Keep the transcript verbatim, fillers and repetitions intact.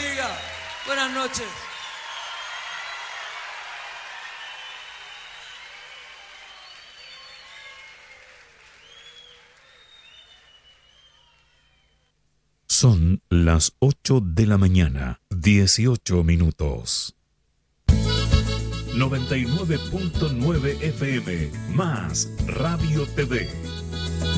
bendiga. Buenas noches. Son las ocho de la mañana, dieciocho minutos. noventa y nueve punto nueve F M, más Radio T V.